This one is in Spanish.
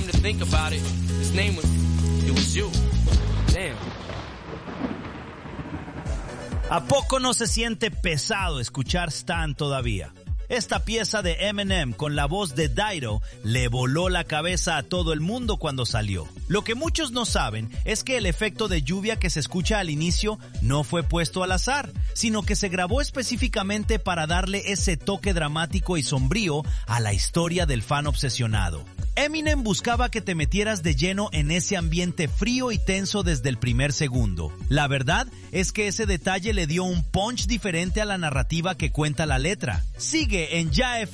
come to think about it, his name was you. Damn. ¿A poco no se siente pesado escuchar Stan todavía? Esta pieza de Eminem con la voz de Dido le voló la cabeza a todo el mundo cuando salió. Lo que muchos no saben es que el efecto de lluvia que se escucha al inicio no fue puesto al azar, sino que se grabó específicamente para darle ese toque dramático y sombrío a la historia del fan obsesionado. Eminem buscaba que te metieras de lleno en ese ambiente frío y tenso desde el primer segundo. La verdad es que ese detalle le dio un punch diferente a la narrativa que cuenta la letra. Sigue en Ya